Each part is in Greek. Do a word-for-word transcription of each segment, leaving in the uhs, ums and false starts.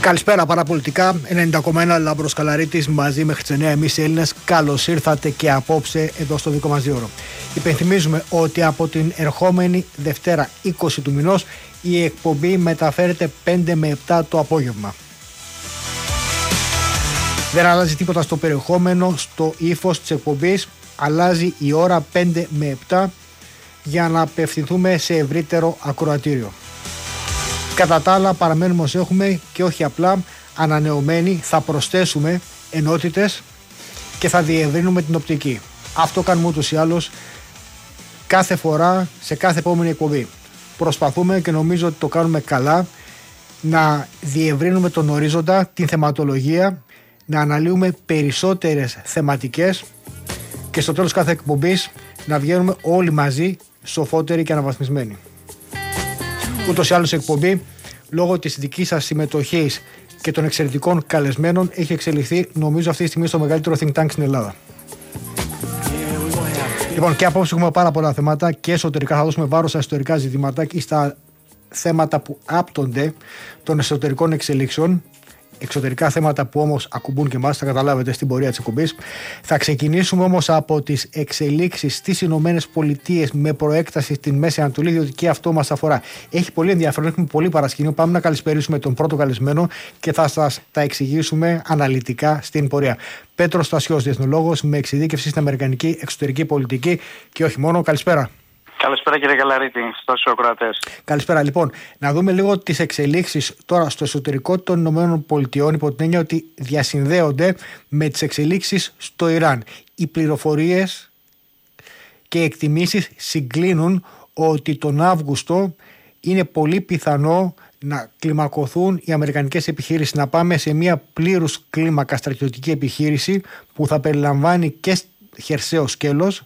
Καλησπέρα παραπολιτικά, ενενήντα κόμμα ένα Λάμπρος Καλαρίτης μαζί μέχρι τις εννιά εμείς οι Έλληνες. Καλώς ήρθατε και απόψε εδώ στο δικό μας δίωρο. Υπενθυμίζουμε ότι από την ερχόμενη Δευτέρα είκοσι του μηνός η εκπομπή μεταφέρεται πέντε με επτά το απόγευμα. Δεν αλλάζει τίποτα στο περιεχόμενο, στο ύφος της εκπομπής. Αλλάζει η ώρα πέντε με επτά για να απευθυνθούμε σε ευρύτερο ακροατήριο. Κατά τα άλλα παραμένουμε ως έχουμε και όχι απλά ανανεωμένοι, θα προσθέσουμε ενότητες και θα διευρύνουμε την οπτική. Αυτό κάνουμε ούτως ή άλλως κάθε φορά σε κάθε επόμενη εκπομπή. Προσπαθούμε και νομίζω ότι το κάνουμε καλά να διευρύνουμε τον ορίζοντα, την θεματολογία, να αναλύουμε περισσότερες θεματικές και στο τέλος κάθε εκπομπής να βγαίνουμε όλοι μαζί σοφότεροι και αναβαθμισμένοι. Ούτως ή άλλως η εκπομπή, λόγω της δικής σας συμμετοχής και των εξαιρετικών καλεσμένων, έχει εξελιχθεί νομίζω αυτή τη στιγμή στο μεγαλύτερο think tank στην Ελλάδα. Λοιπόν, και απόψε έχουμε πάρα πολλά θέματα και εσωτερικά θα δώσουμε βάρος στα εσωτερικά ζητήματα και στα θέματα που άπτονται των εσωτερικών εξελίξεων. Εξωτερικά θέματα που όμως ακουμπούν και εμάς, θα καταλάβετε στην πορεία της εκπομπής. Θα ξεκινήσουμε όμως από τις εξελίξεις στις Ηνωμένες Πολιτείες με προέκταση στην Μέση Ανατολή, διότι και αυτό μας αφορά. Έχει πολύ ενδιαφέρον, έχουμε πολύ παρασκήνιο. Πάμε να καλησπερίσουμε τον πρώτο καλεσμένο και θα σας τα εξηγήσουμε αναλυτικά στην πορεία. Πέτρος Στασιός, διεθνολόγος με εξειδίκευση στην Αμερικανική εξωτερική πολιτική και όχι μόνο. Καλησπέρα. Καλησπέρα κύριε Καλαρίτη, στους ακροατές. Καλησπέρα. Λοιπόν, να δούμε λίγο τις εξελίξεις τώρα στο εσωτερικό των Ηνωμένων Πολιτειών, υπό την έννοια ότι διασυνδέονται με τις εξελίξεις στο Ιράν. Οι πληροφορίες και οι εκτιμήσεις συγκλίνουν ότι τον Αύγουστο είναι πολύ πιθανό να κλιμακωθούν οι αμερικανικές επιχείρησεις, να πάμε σε μια πλήρους κλίμακα στρατιωτική επιχείρηση που θα περιλαμβάνει και χερσαίο σκέλος,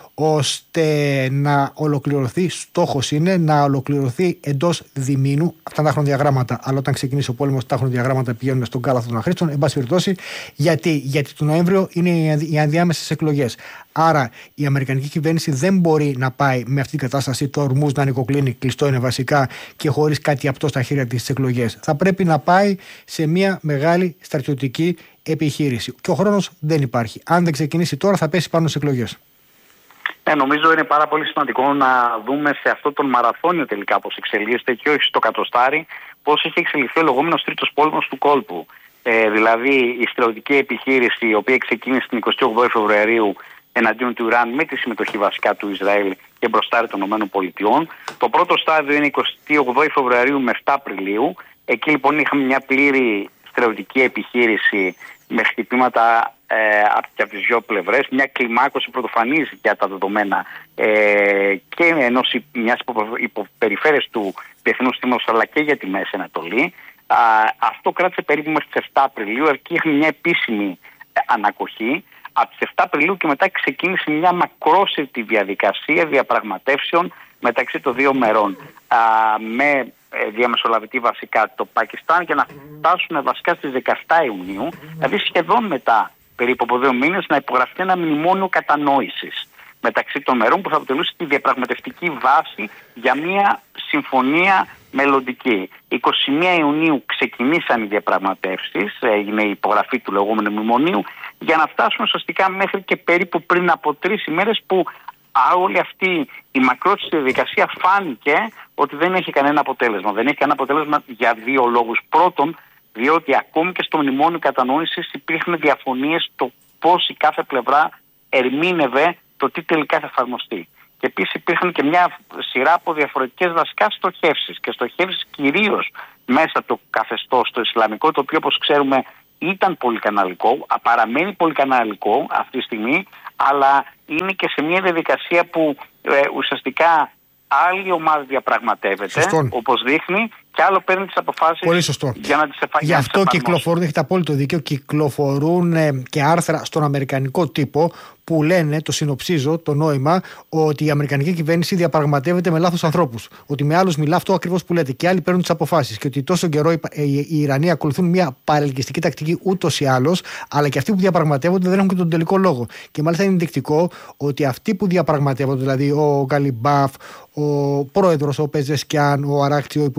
ώστε να ολοκληρωθεί, στόχος είναι να ολοκληρωθεί εντός διμήνου. Αυτά τα χρονοδιαγράμματα, αλλά όταν ξεκινήσει ο πόλεμος τα χρονοδιαγράμματα πηγαίνουν στον κάλαθο των αχρήστων. Εν πάση περιπτώσει, γιατί, γιατί το Νοέμβριο είναι οι ενδιάμεσες εκλογές. Άρα η αμερικανική κυβέρνηση δεν μπορεί να πάει με αυτή την κατάσταση, το ορμούζ να νοικοκλίνει, κλειστό είναι βασικά, και χωρίς κάτι απτό στα χέρια της εκλογές. Θα πρέπει να πάει σε μια μεγάλη στρατιωτική επιχείρηση. Και ο χρόνος δεν υπάρχει. Αν δεν ξεκινήσει τώρα, θα πέσει πάνω στις εκλογές. Ναι, νομίζω είναι πάρα πολύ σημαντικό να δούμε σε αυτό τον μαραθώνιο τελικά πώς εξελίσσεται και όχι στο κατοστάρι πώς έχει εξελιχθεί ο λεγόμενος τρίτος πόλεμος του κόλπου. Ε, δηλαδή η στρατιωτική επιχείρηση η οποία ξεκίνησε την εικοστή όγδοη Φεβρουαρίου εναντίον του Ιράν με τη συμμετοχή βασικά του Ισραήλ και μπροστάρι των ΗΠΑ. Το πρώτο στάδιο είναι εικοστή όγδοη Φεβρουαρίου με επτά Απριλίου. Εκεί λοιπόν είχαμε μια πλήρη στρατιωτική επιχείρηση με χτυπήματα ε, και από τις δύο πλευρές, μια κλιμάκωση πρωτοφανής για τα δεδομένα ε, και ενός μιας υποπεριφέρειας του διεθνούς συστήματος αλλά και για τη Μέση Ανατολή. Α, αυτό κράτησε περίπου μέχρι τις επτά Απριλίου. Εκεί είχαμε μια επίσημη ανακοχή. Από τις επτά Απριλίου και μετά ξεκίνησε μια μακρόσυρτη διαδικασία διαπραγματεύσεων μεταξύ των δύο μερών. Α, με διαμεσολαβητή βασικά το Πακιστάν για να φτάσουν βασικά στις δεκαεπτά Ιουνίου, δηλαδή σχεδόν μετά περίπου από δύο μήνες, να υπογραφεί ένα μνημόνιο κατανόησης μεταξύ των μερών που θα αποτελούσε τη διαπραγματευτική βάση για μια συμφωνία μελλοντική. εικοστή πρώτη Ιουνίου ξεκινήσαν οι διαπραγματεύσεις, έγινε η υπογραφή του λεγόμενου μνημονίου, για να φτάσουν ουσιαστικά μέχρι και περίπου πριν από τρεις ημέρες που όλη αυτή η μακρότσιστη διαδικασία φάνηκε ότι δεν έχει κανένα αποτέλεσμα. Δεν έχει κανένα αποτέλεσμα για δύο λόγους. Πρώτον, διότι ακόμη και στο μνημόνιο κατανόησης υπήρχαν διαφωνίες στο πώς η κάθε πλευρά ερμήνευε το τι τελικά θα εφαρμοστεί. Και επίσης υπήρχαν και μια σειρά από διαφορετικές βασικά στοχεύσεις και στοχεύσεις κυρίως μέσα από το καθεστώς το Ισλαμικό, το οποίο όπως ξέρουμε ήταν πολυκαναλικό, παραμένει πολυκαναλικό αυτή τη στιγμή, αλλά είναι και σε μια διαδικασία που ε, ουσιαστικά άλλη ομάδα διαπραγματεύεται, σωστό, όπως δείχνει, και άλλο παίρνει τις αποφάσεις για να τις εφαρμόσει. Γι' αυτό κυκλοφορούν, έχετε απόλυτο δίκιο, κυκλοφορούν ε, και άρθρα στον αμερικανικό τύπο που λένε, το συνοψίζω, το νόημα, ότι η αμερικανική κυβέρνηση διαπραγματεύεται με λάθος ανθρώπους. Ότι με άλλους μιλά αυτό ακριβώς που λέτε και άλλοι παίρνουν τις αποφάσεις. Και ότι τόσο καιρό οι, οι, οι Ιρανοί ακολουθούν μια παρελκυστική τακτική ούτως ή άλλως, αλλά και αυτοί που διαπραγματεύονται δεν έχουν και τον τελικό λόγο. Και μάλιστα είναι ενδεικτικό ότι αυτοί που διαπραγματεύονται, δηλαδή ο Γκαλιμπάφ, ο πρόεδρος, ο Πεζεσκιάν, ο Αράχτη, ο υπουργός,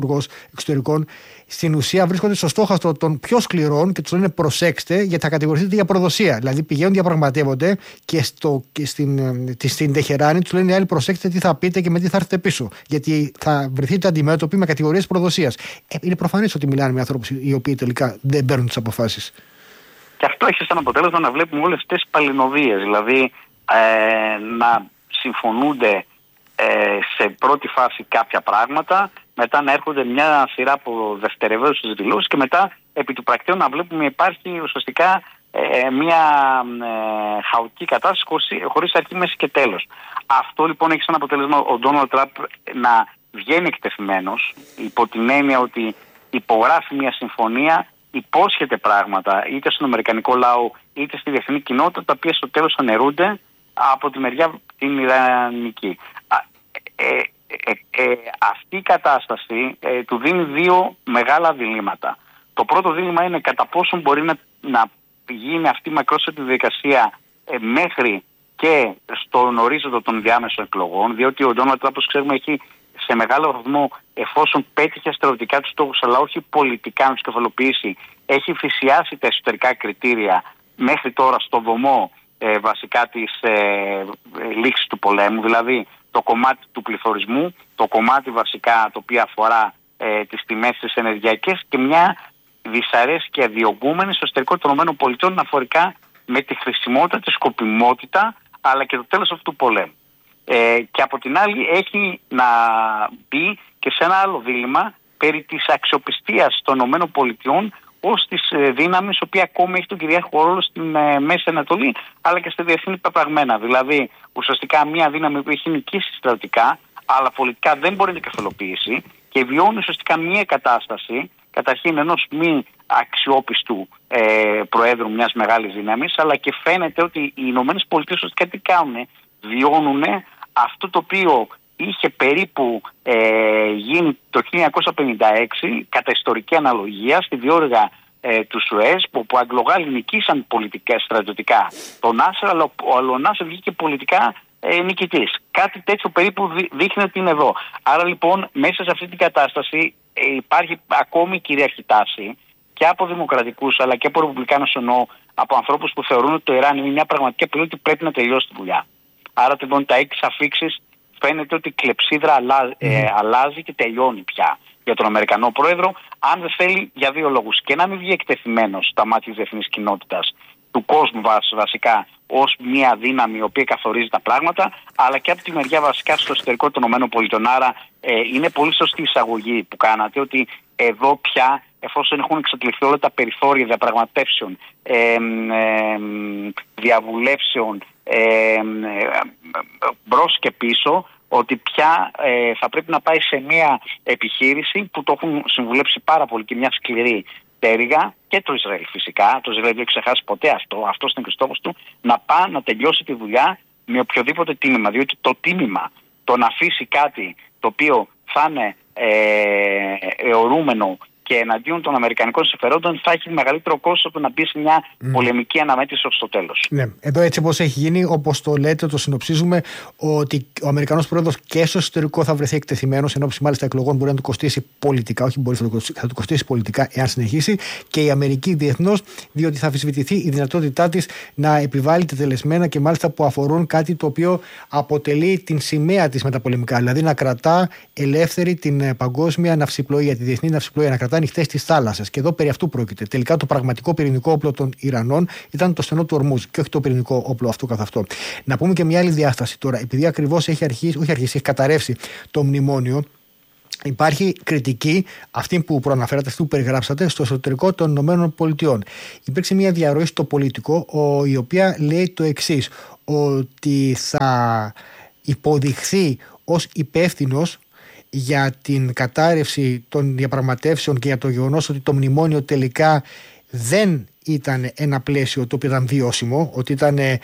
Εξωτερικών, στην ουσία βρίσκονται στο στόχαστρο των πιο σκληρών και του λένε προσέξτε, γιατί θα κατηγορηθείτε για προδοσία. Δηλαδή πηγαίνουν, διαπραγματεύονται και, στο, και στην, στην Τεχεράνη του λένε οι άλλοι προσέξτε τι θα πείτε και με τι θα έρθετε πίσω. Γιατί θα βρεθείτε αντιμέτωποι με κατηγορίες προδοσίας. Ε, είναι προφανές ότι μιλάνε με ανθρώπους οι οποίοι τελικά δεν παίρνουν τις αποφάσεις. Και αυτό έχει σαν αποτέλεσμα να βλέπουμε όλες αυτές τις παλινοδίες. Δηλαδή ε, να συμφωνούνται ε, σε πρώτη φάση κάποια πράγματα, μετά να έρχονται μια σειρά από δευτερευαίωσες δηλώσεις και μετά επί του πρακτέου να βλέπουμε υπάρχει ουσιαστικά ε, μια ε, χαοτική κατάσταση χωρίς αρχή, μέση και τέλος. Αυτό λοιπόν έχει σαν αποτέλεσμα ο Ντόναλντ Τραμπ να βγαίνει εκτεθειμένος υπό την έννοια ότι υπογράφει μια συμφωνία, υπόσχεται πράγματα είτε στον αμερικανικό λαό είτε στη διεθνή κοινότητα, τα οποία στο τέλος αναιρούνται από τη μεριά την Ιρανική. Ε, ε, ε, ε, αυτή η κατάσταση ε, του δίνει δύο μεγάλα διλήμματα. Το πρώτο δίλημμα είναι κατά πόσον μπορεί να, να γίνει αυτή η μακρόσυρτη διαδικασία ε, μέχρι και στον ορίζοντα των διάμεσων εκλογών, διότι ο Ντόναλντ Τραμπ, όπως ξέρουμε, έχει σε μεγάλο βαθμό, εφόσον πέτυχε στρατιωτικά τους στόχους αλλά όχι πολιτικά να τους κεφαλοποιήσει, έχει θυσιάσει τα εσωτερικά κριτήρια μέχρι τώρα στο βωμό ε, βασικά της ε, ε, λήξης του πολέμου, δηλαδή το κομμάτι του πληθωρισμού, το κομμάτι βασικά το οποίο αφορά ε, τις τιμές της ενεργειακές και μια δυσαρέσκεια διωγγούμενη στο εσωτερικό των ΗΠΑ αναφορικά με τη χρησιμότητα, τη σκοπιμότητα αλλά και το τέλος αυτού του πολέμου. Ε, και από την άλλη έχει να μπει και σε ένα άλλο δίλημμα περί της αξιοπιστίας των ΗΠΑ ως της ε, δύναμης, η οποία ακόμη έχει τον κυρίαρχο ρόλο στην ε, Μέση Ανατολή αλλά και στη διεθνή πεπραγμένα. Δηλαδή ουσιαστικά μια δύναμη που έχει νικήσει στρατιωτικά αλλά πολιτικά δεν μπορεί να την κεφαλοποιήσει και βιώνει ουσιαστικά μια κατάσταση καταρχήν ενός μη αξιόπιστου ε, προέδρου μιας μεγάλης δύναμης, αλλά και φαίνεται ότι οι Ηνωμένες Πολιτείες ουσιαστικά τι κάνουν, βιώνουν αυτό το οποίο είχε περίπου ε, γίνει το χίλια εννιακόσια πενήντα έξι κατά ιστορική αναλογία στη διόρυγα ε, του Σουέζ, που, που Αγγλογάλοι νικήσαν πολιτικά, στρατιωτικά τον Νάσερ, αλλά ο Νάσερ βγήκε πολιτικά ε, νικητής. Κάτι τέτοιο περίπου δει, δείχνει ότι είναι εδώ. Άρα λοιπόν μέσα σε αυτή την κατάσταση ε, υπάρχει ακόμη κυριαρχή τάση και από δημοκρατικούς αλλά και από ρεπουμπλικάνους, εννοώ από ανθρώπους που θεωρούν ότι το Ιράν είναι μια πραγματική απειλή, ότι πρέπει να τελειώσει τη δουλειά. Άρα λοιπόν τα έξι αφίξεις φαίνεται ότι η κλεψίδρα αλλάζει, ε, αλλάζει και τελειώνει πια για τον Αμερικανό πρόεδρο, αν δεν θέλει για δύο λόγους. Και να μην βγει εκτεθειμένος στα μάτια της διεθνής κοινότητας, του κόσμου βασικά, ως μια δύναμη η οποία καθορίζει τα πράγματα, αλλά και από τη μεριά βασικά στο εσωτερικό των ΗΠΑ. Άρα ε, είναι πολύ σωστή η εισαγωγή που κάνατε, ότι εδώ πια, εφόσον έχουν εξαντληθεί όλα τα περιθώρια διαπραγματεύσεων, ε, ε, διαβουλεύσεων, ε, ε, μπρος και πίσω, ότι πια ε, θα πρέπει να πάει σε μια επιχείρηση που το έχουν συμβουλέψει πάρα πολύ και μια σκληρή πτέρυγα, και το Ισραήλ φυσικά, το Ισραήλ δεν έχει ξεχάσει ποτέ αυτό, αυτό είναι και ο στόχος του, να πάει να τελειώσει τη δουλειά με οποιοδήποτε τίμημα, διότι το τίμημα, το να αφήσει κάτι το οποίο θα είναι ε, αιωρούμενο και εναντίον των αμερικανικών συμφερόντων, θα έχει μεγαλύτερο κόστος από να μπει σε μια mm. πολεμική αναμέτρηση ως το τέλος. Ναι. Εδώ έτσι όπως έχει γίνει, όπως το λέτε, το συνοψίζουμε, ότι ο Αμερικανός πρόεδρος και στο εσωτερικό θα βρεθεί εκτεθειμένος, ενώ μάλιστα εκλογών μπορεί να του κοστίσει πολιτικά, όχι μπορεί να θα του κοστίσει πολιτικά εάν συνεχίσει, και η Αμερική διεθνώς, διότι θα αμφισβητηθεί η δυνατότητά της να επιβάλλει τετελεσμένα και μάλιστα που αφορούν κάτι το οποίο αποτελεί την σημαία της μεταπολεμικά, δηλαδή να κρατά ελεύθερη την παγκόσμια ναυσιπλοεία, τη διεθνή ναυσιπλοεία, να κρατά ανοιχτές τις θάλασσες. Και εδώ περί αυτού πρόκειται. Τελικά το πραγματικό πυρηνικό όπλο των Ιρανών ήταν το στενό του Ορμούζ και όχι το πυρηνικό όπλο αυτό καθ' αυτό. Να πούμε και μια άλλη διάσταση τώρα, επειδή ακριβώς έχει αρχίσει, όχι αρχίσει, έχει καταρρεύσει το μνημόνιο. Υπάρχει κριτική, αυτή που προαναφέρατε, αυτή που περιγράψατε, στο εσωτερικό των ΗΠΑ. Υπήρξε μια διαρροή στο πολιτικό, ο, η οποία λέει το εξής, ότι θα υποδειχθεί ως υπεύθυνος για την κατάρρευση των διαπραγματεύσεων και για το γεγονός ότι το μνημόνιο τελικά δεν ήταν ένα πλαίσιο το οποίο ήταν βιώσιμο, ότι ήταν, ε,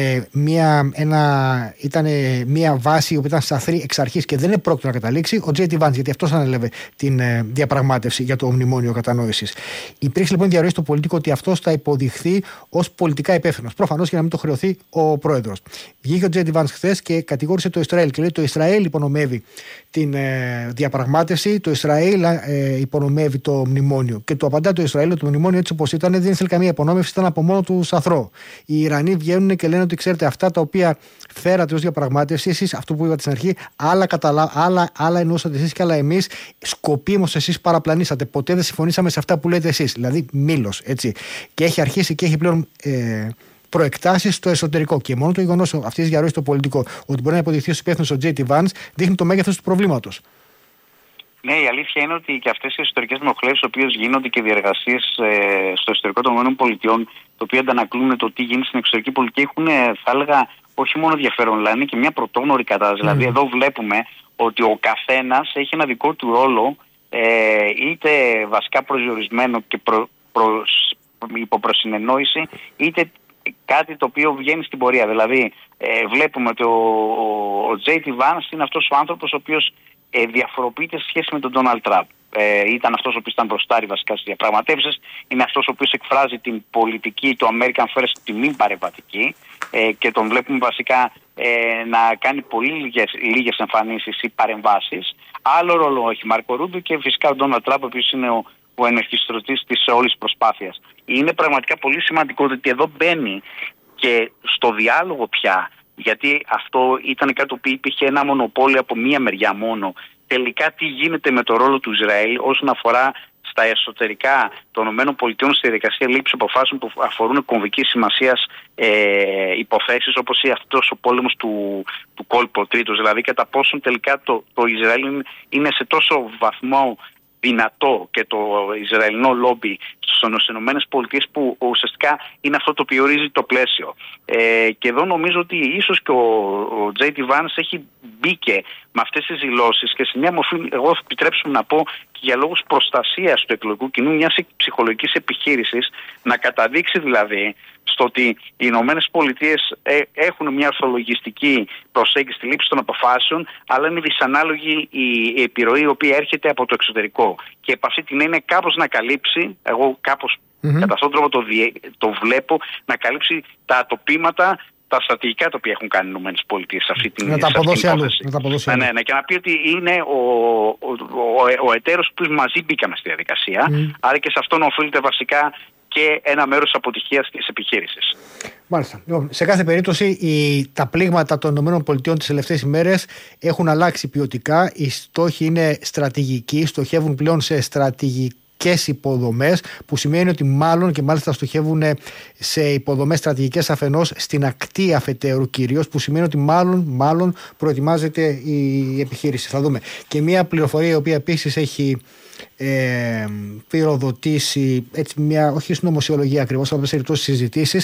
μια, ένα, ήταν μια βάση που ήταν σταθερή εξ αρχής και δεν επρόκειτο να καταλήξει, ο τζέι ντι Vance, γιατί αυτός ανέλαβε την ε, διαπραγμάτευση για το μνημόνιο κατανόησης. Υπήρξε λοιπόν διαρροή στο πολιτικό ότι αυτός θα υποδειχθεί ως πολιτικά υπεύθυνος. Προφανώς για να μην το χρεωθεί ο πρόεδρος. Βγήκε ο τζέι ντι Vance χθες και κατηγόρησε το Ισραήλ και λέει: το Ισραήλ υπονομεύει την ε, διαπραγμάτευση, το Ισραήλ ε, υπονομεύει το μνημόνιο. Και του απαντά το Ισραήλ ότι το μνημόνιο έτσι όπως ήταν δεν ήθελε καμία υπονόμευση, ήταν από μόνο του σαθρό. Οι Ιρανοί βγαίνουν και λένε ότι ξέρετε αυτά τα οποία φέρατε ως διαπραγμάτευση, εσείς αυτό που είπατε στην αρχή, άλλα, καταλα... άλλα, άλλα εννοούσατε εσείς και άλλα εμείς, σκοπίμως εσείς παραπλανήσατε. Ποτέ δεν συμφωνήσαμε σε αυτά που λέτε εσείς. Δηλαδή μήλος, έτσι. Και έχει αρχίσει και έχει πλέον. Ε, προεκτάσεις στο εσωτερικό. Και μόνο το γεγονός αυτής της διαρροής στο πολιτικό ότι μπορεί να υποδειχθεί ως υπεύθυνος ο τζέι ντι Vance δείχνει το μέγεθος του προβλήματος. Ναι, η αλήθεια είναι ότι και αυτές οι εσωτερικές μοχλεύσεις, οι οποίες γίνονται και διεργασίες ε, στο εσωτερικό των ΗΠΑ, το οποίο αντανακλούν το τι γίνεται στην εξωτερική πολιτική, έχουν, θα έλεγα, όχι μόνο ενδιαφέρον, αλλά είναι και μια πρωτόγνωρη κατάσταση. Mm. Δηλαδή, εδώ βλέπουμε ότι ο καθένας έχει ένα δικό του ρόλο, ε, είτε βασικά προσδιορισμένο και προ, προ, υποπροσυνεννόηση, είτε κάτι το οποίο βγαίνει στην πορεία. Δηλαδή, ε, βλέπουμε ότι ο, ο, ο τζέι ντι Vance είναι αυτός ο άνθρωπος ο οποίος ε, διαφοροποιείται σε σχέση με τον Ντόναλντ Τραμπ. Ε, ήταν αυτός ο οποίος ήταν μπροστάρι βασικά στις διαπραγματεύσεις, είναι αυτός ο οποίος εκφράζει την πολιτική του American First, τη μη παρεμβατική, ε, και τον βλέπουμε βασικά ε, να κάνει πολύ λίγες, λίγες εμφανίσεις ή παρεμβάσεις. Άλλο ρόλο έχει Μάρκο Ρούμπιο και φυσικά ο Ντόναλντ Τραμπ, ο οποίος είναι ο ο ενορχιστρωτής της όλης προσπάθειας. Είναι πραγματικά πολύ σημαντικό ότι εδώ μπαίνει και στο διάλογο πια, γιατί αυτό ήταν κάτι που υπήρχε ένα μονοπόλιο από μία μεριά μόνο. Τελικά τι γίνεται με το ρόλο του Ισραήλ όσον αφορά στα εσωτερικά των ΗΠΑ στη διαδικασία λήψη αποφάσεων που αφορούν κομβικής σημασίας ε, υποθέσεις, όπως αυτός ο πόλεμος του, του κόλπου τρίτος. Δηλαδή κατά πόσον τελικά το, το Ισραήλ είναι σε τόσο βαθμό δυνατό και το Ισραηλινό λόμπι στις ΗΠΑ που ουσιαστικά είναι αυτό το οποίο ορίζει το πλαίσιο. Ε, και εδώ νομίζω ότι ίσως και ο, ο τζέι ντι Vance έχει μπει και με αυτές τις δηλώσεις και σε μια μορφή, εγώ θα επιτρέψω να πω, και για λόγους προστασίας του εκλογικού κοινού, μιας ψυχολογικής επιχείρησης, να καταδείξει δηλαδή στο ότι οι Ηνωμένες Πολιτείες ε, έχουν μια ορθολογιστική προσέγγιση στη λήψη των αποφάσεων, αλλά είναι δυσανάλογη η επιρροή η οποία έρχεται από το εξωτερικό. Και επ' αυτή την είναι κάπως να καλύψει, εγώ κάπως mm-hmm. κατά αυτόν τον τρόπο το, διε, το βλέπω, να καλύψει τα ατοπήματα, τα στρατηγικά τα οποία έχουν κάνει οι Ηνωμένες Πολιτείες σε αυτή την να τα αποδώσει αλλού. Να τα αποδώσει ναι, ναι, ναι, και να πει ότι είναι ο, ο, ο, ο εταίρος που μαζί μπήκαμε στη διαδικασία, mm. άρα και σε αυτόν οφείλεται βασικά και ένα μέρος αποτυχίας της επιχείρησης. Μάλιστα. Σε κάθε περίπτωση οι, τα πλήγματα των ΗΠΑ τις τελευταίες ημέρες έχουν αλλάξει ποιοτικά. Οι στόχοι είναι στρατηγικοί, στοχεύουν πλέον σε στρατηγικές υποδομές, που σημαίνει ότι μάλλον και μάλιστα στοχεύουν σε υποδομές στρατηγικές αφενός στην ακτή αφετέρου κυρίως, που σημαίνει ότι μάλλον, μάλλον προετοιμάζεται η επιχείρηση. Θα δούμε. Και μια πληροφορία η οποία επίσης έχει Ε, πυροδοτήσει έτσι μια, όχι συνωμοσιολογία ακριβώς, αλλά σε περιπτώσεις συζητήσεις,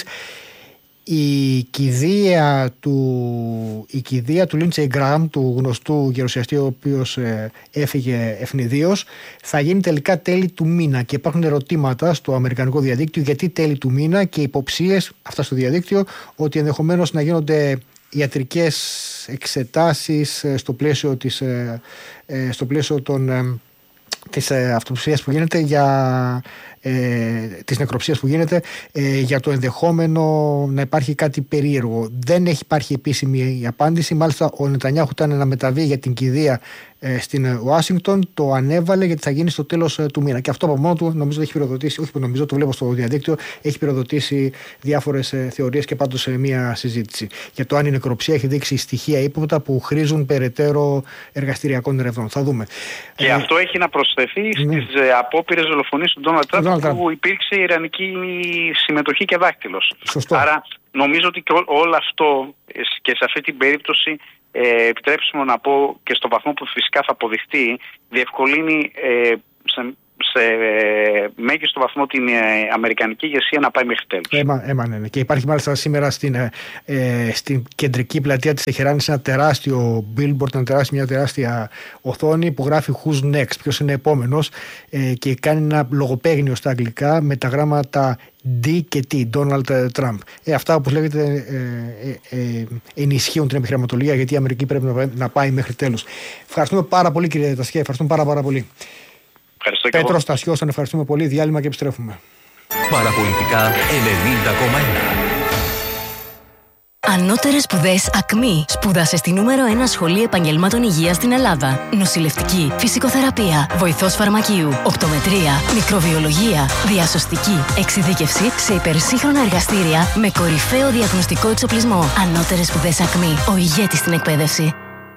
η κηδεία του, η κηδεία του Λίντσεϊ Γκραχάμ, του γνωστού γερουσιαστή ο οποίος ε, έφυγε ευνηδίως, θα γίνει τελικά τέλη του μήνα και υπάρχουν ερωτήματα στο αμερικανικό διαδίκτυο γιατί τέλη του μήνα και υποψίες αυτά στο διαδίκτυο ότι ενδεχομένως να γίνονται ιατρικές εξετάσεις στο πλαίσιο, της, ε, ε, στο πλαίσιο των ε, της ε, αυτοψίας που γίνεται, για ε, της νεκροψίας που γίνεται, ε, για το ενδεχόμενο να υπάρχει κάτι περίεργο. Δεν έχει υπάρχει επίσημη απάντηση. Μάλιστα ο Νετανιάχου ήταν να μεταβεί για την κηδεία ε, στην Ουάσιγκτον, το ανέβαλε γιατί θα γίνει στο τέλος ε, του μήνα. Και αυτό από μόνο του νομίζω έχει πυροδοτήσει, όχι που νομίζω, το βλέπω στο διαδίκτυο, έχει πυροδοτήσει διάφορες ε, θεωρίες και πάντως σε μια συζήτηση για το αν η νεκροψία έχει δείξει στοιχεία ύποπτα που χρήζουν περαιτέρω εργαστηριακών ερευνών. Θα δούμε. Και ε, αυτό έχει να προσθεθεί ναι. στις ε, απόπειρες δολοφονίες του Ντόναλντ Τραμπ, που υπήρξε ιρανική συμμετοχή και δάκτυλος. Σωστό. Άρα νομίζω ότι και ό, όλο αυτό και σε αυτή την περίπτωση, ε, επιτρέψτε μου να πω, και στο βαθμό που φυσικά θα αποδειχτεί, διευκολύνει ε, σε, σε ε, και στο βαθμό την ε, αμερικανική ηγεσία να πάει μέχρι τέλους. Έμα, έμα, ναι, ναι. Και υπάρχει μάλιστα σήμερα στην, ε, στην κεντρική πλατεία της Τεχεράνης ένα τεράστιο billboard, ένα τεράστιο, μια τεράστια οθόνη που γράφει Who's next, ποιος είναι επόμενος, ε, και κάνει ένα λογοπαίγνιο στα αγγλικά με τα γράμματα D και T, Donald Trump. Ε, αυτά, όπως λέγεται, ε, ε, ε, ενισχύουν την επιχειρηματολογία, γιατί η Αμερική πρέπει να, να πάει μέχρι τέλους. Ευχαριστούμε πάρα πολύ, κύριε Τασιέ, ευχαριστούμε πάρα, πάρα πολύ. Ευχαριστώ. Πέτρος Τασιός, τον ευχαριστούμε πολύ. Διάλειμμα και επιστρέφουμε. Παραπολιτικά ενενήντα κόμμα ένα. Ανώτερες σπουδές ΑΚΜΗ. Σπούδασε στη νούμερο ένα σχολή επαγγελμάτων υγείας στην Ελλάδα. Νοσηλευτική, φυσικοθεραπεία, βοηθός φαρμακείου, οπτομετρία, μικροβιολογία, διασωστική, εξειδίκευση σε υπερσύγχρονα εργαστήρια με κορυφαίο διαγνωστικό εξοπλισμό. Ανώτερες σπουδές ΑΚΜΗ. Ο ηγέτης στην εκπαίδευση.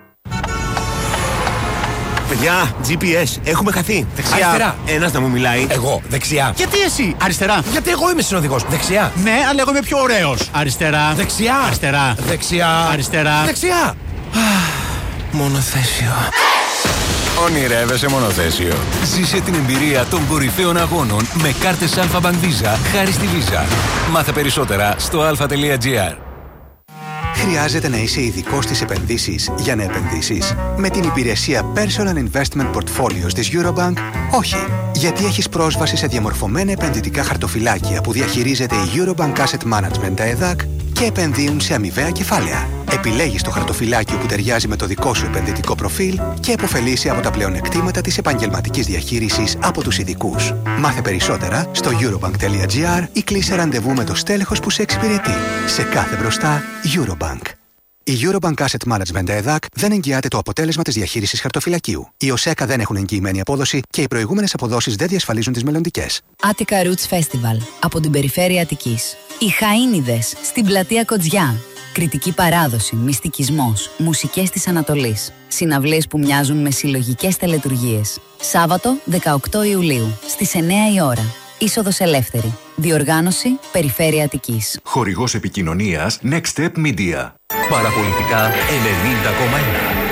Παιδιά, τζι πι ες, έχουμε χαθεί. Δεξιά. Αριστερά. Ένας να μου μιλάει. Εγώ, δεξιά. Γιατί εσύ, αριστερά. Γιατί εγώ είμαι συνοδηγός. Δεξιά. Ναι, αλλά εγώ είμαι πιο ωραίος. Αριστερά. Δεξιά. Αριστερά. Δεξιά. Αριστερά. Δεξιά. Μονοθέσιο. Ονειρεύεσαι μονοθέσιο. Ζήσε την εμπειρία των κορυφαίων αγώνων με κάρτες Alpha Bank Visa χάρη στη Visa. Μάθε περισσότερα στο alpha τελεία gr. Χρειάζεται να είσαι ειδικός στις επενδύσεις για να επενδύσεις? Με την υπηρεσία Personal Investment Portfolios της Eurobank, όχι. Γιατί έχεις πρόσβαση σε διαμορφωμένα επενδυτικά χαρτοφυλάκια που διαχειρίζεται η Eurobank Asset Management, τα ΕΔΑΚ, και επενδύουν σε αμοιβαία κεφάλαια. Επιλέγεις το χαρτοφυλάκιο που ταιριάζει με το δικό σου επενδυτικό προφίλ και επωφελείσαι από τα πλεονεκτήματα της επαγγελματικής διαχείρισης από τους ειδικούς. Μάθε περισσότερα στο eurobank τελεία gr ή κλείσε ραντεβού με το στέλεχος που σε εξυπηρετεί. Σε κάθε μπροστά, Eurobank. Η Eurobank Asset Management ΕΔΑΚ δεν εγγυάται το αποτέλεσμα της διαχείρισης χαρτοφυλακίου. Οι ΟΣΕΚΑ δεν έχουν εγγυημένη απόδοση και οι προηγούμενες αποδόσεις δεν διασφαλίζουν τις μελλοντικές. Attica Roots Festival από την περιφέρεια Αττικής. Οι Χαΐνιδες στην πλατεία Κοτζιά. Κριτική παράδοση, μυστικισμός, μουσικές της Ανατολής. Συναυλίες που μοιάζουν με συλλογικές τελετουργίες. Σάββατο δεκαοκτώ Ιουλίου στις εννιά η ώρα. Είσοδος ελεύθερη. Διοργάνωση Περιφέρεια Αττικής. Χορηγός επικοινωνίας Next Step Media. Παραπολιτικά ενενήντα κόμμα ένα.